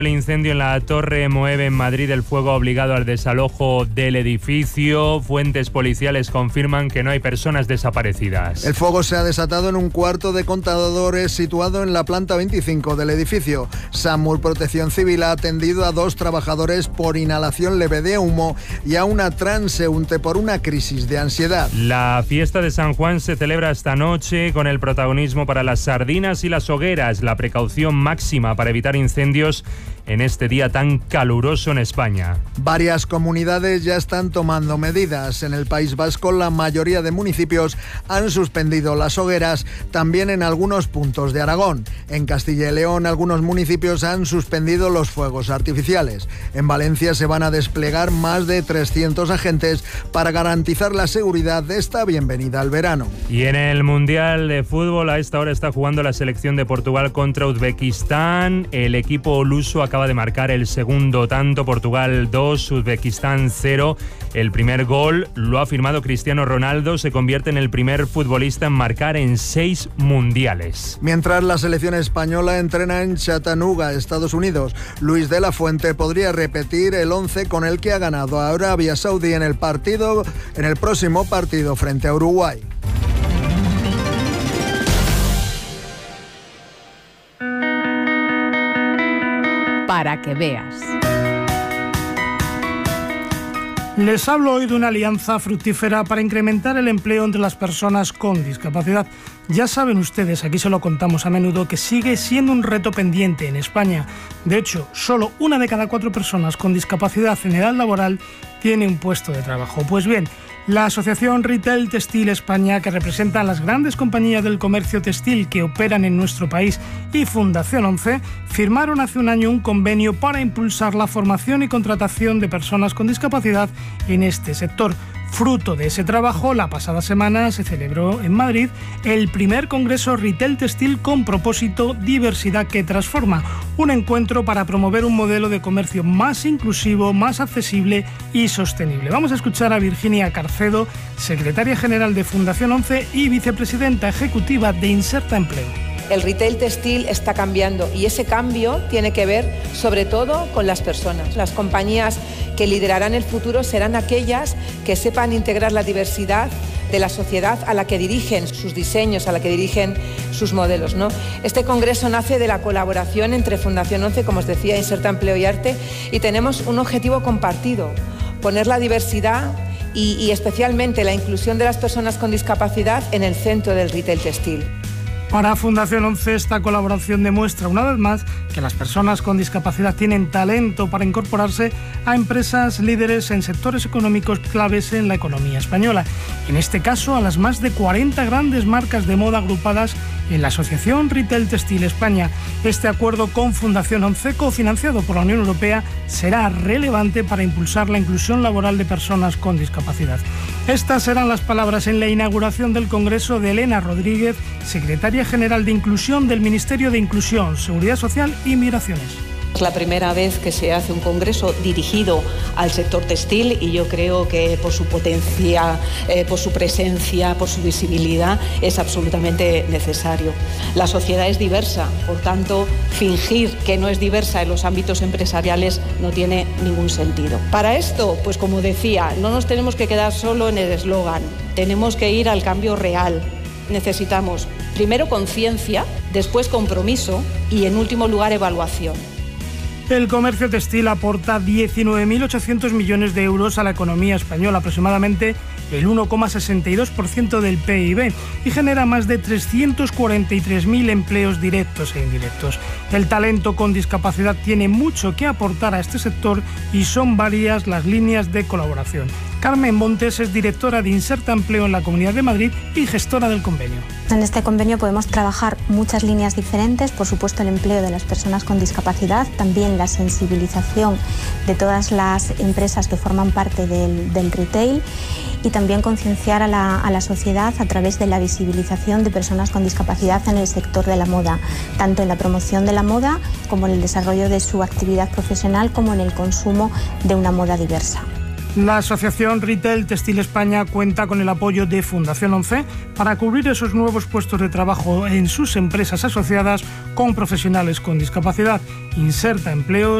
El incendio en la Torre Moeve en Madrid, el fuego ha obligado al desalojo del edificio. Fuentes policiales confirman que no hay personas desaparecidas. El fuego se ha desatado en un cuarto de contadores situado en la planta 25 del edificio. SAMUR Protección Civil ha atendido a 2 trabajadores por inhalación leve de humo y a una transeúnte por una crisis de ansiedad. La fiesta de San Juan se celebra esta noche con el protagonismo para las sardinas y las hogueras. La precaución máxima para evitar incendios en este día tan caluroso en España. Varias comunidades ya están tomando medidas. En el País Vasco, la mayoría de municipios han suspendido las hogueras, también en algunos puntos de Aragón. En Castilla y León, algunos municipios han suspendido los fuegos artificiales. En Valencia se van a desplegar más de 300 agentes para garantizar la seguridad de esta bienvenida al verano. Y en el Mundial de Fútbol, a esta hora está jugando la selección de Portugal contra Uzbekistán. El equipo luso acaba de marcar el segundo tanto. Portugal 2, Uzbekistán 0. El primer gol lo ha firmado Cristiano Ronaldo. Se convierte en el primer futbolista en marcar en 6 mundiales. Mientras la selección española entrena en Chattanooga, Estados Unidos, Luis de la Fuente podría repetir el 11 con el que ha ganado a Arabia Saudí en el próximo partido frente a Uruguay. Para que veas. Les hablo hoy de una alianza fructífera para incrementar el empleo entre las personas con discapacidad. Ya saben ustedes, aquí se lo contamos a menudo, que sigue siendo un reto pendiente en España. De hecho, solo 1 de cada 4 personas con discapacidad en edad laboral tiene un puesto de trabajo. Pues bien, la Asociación Retail Textil España, que representa a las grandes compañías del comercio textil que operan en nuestro país, y Fundación 11, firmaron hace un año un convenio para impulsar la formación y contratación de personas con discapacidad en este sector. Fruto de ese trabajo, la pasada semana se celebró en Madrid el primer Congreso Retail Textil con propósito Diversidad que Transforma, un encuentro para promover un modelo de comercio más inclusivo, más accesible y sostenible. Vamos a escuchar a Virginia Carcedo, secretaria general de Fundación 11 y vicepresidenta ejecutiva de Inserta Empleo. El retail textil está cambiando y ese cambio tiene que ver sobre todo con las personas. Las compañías que liderarán el futuro serán aquellas que sepan integrar la diversidad de la sociedad a la que dirigen sus diseños, a la que dirigen sus modelos, ¿no? Este congreso nace de la colaboración entre Fundación 11, como os decía, Inserta Empleo y Arte, y tenemos un objetivo compartido: poner la diversidad y especialmente la inclusión de las personas con discapacidad en el centro del retail textil. Para Fundación 11, esta colaboración demuestra una vez más que las personas con discapacidad tienen talento para incorporarse a empresas líderes en sectores económicos claves en la economía española. En este caso, a las más de 40 grandes marcas de moda agrupadas en la Asociación Retail Textil España. Este acuerdo con Fundación 11, cofinanciado por la Unión Europea, será relevante para impulsar la inclusión laboral de personas con discapacidad. Estas serán las palabras en la inauguración del Congreso de Elena Rodríguez, secretaria general de Inclusión del Ministerio de Inclusión, Seguridad Social y Migraciones. Es la primera vez que se hace un congreso dirigido al sector textil y yo creo que por su potencia, por su presencia, por su visibilidad es absolutamente necesario. La sociedad es diversa, por tanto, fingir que no es diversa en los ámbitos empresariales no tiene ningún sentido. Para esto, pues como decía, no nos tenemos que quedar solo en el eslogan, tenemos que ir al cambio real. Necesitamos primero conciencia, después compromiso y en último lugar evaluación. El comercio textil aporta 19.800 millones de euros a la economía española, aproximadamente el 1,62% del PIB, y genera más de 343.000 empleos directos e indirectos. El talento con discapacidad tiene mucho que aportar a este sector y son varias las líneas de colaboración. Carmen Montes es directora de Inserta Empleo en la Comunidad de Madrid y gestora del convenio. En este convenio podemos trabajar muchas líneas diferentes, por supuesto el empleo de las personas con discapacidad, también la sensibilización de todas las empresas que forman parte del retail y también concienciar a la sociedad a través de la visibilización de personas con discapacidad en el sector de la moda, tanto en la promoción de la moda como en el desarrollo de su actividad profesional como en el consumo de una moda diversa. La Asociación Retail Textil España cuenta con el apoyo de Fundación 11 para cubrir esos nuevos puestos de trabajo en sus empresas asociadas con profesionales con discapacidad. Inserta Empleos